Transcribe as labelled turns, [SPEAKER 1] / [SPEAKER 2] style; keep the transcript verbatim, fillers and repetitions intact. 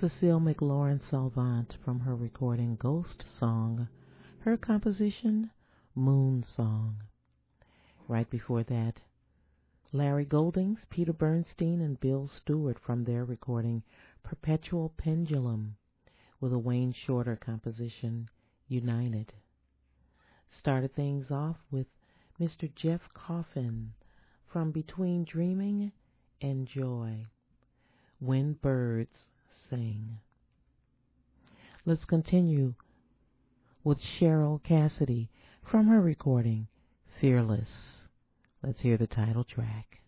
[SPEAKER 1] Cecile McLaurin Salvant from her recording Ghost Song, her composition Moon Song. Right before that, Larry Goldings, Peter Bernstein, and Bill Stewart from their recording Perpetual Pendulum with a Wayne Shorter composition United. Started things off with Mister Jeff Coffin from Between Dreaming and Joy, When Birds Sing. Let's continue with Cheryl Cassidy from her recording Fearless. Let's hear the title track.